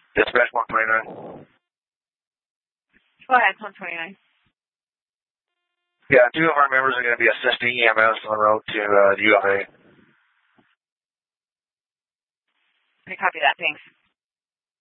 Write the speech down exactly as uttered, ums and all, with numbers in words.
Dispatch one twenty-nine. Go ahead, one twenty-nine. Yeah, two of our members are going to be assisting E M S on the road to uh, the U of A. I copy that. Thanks.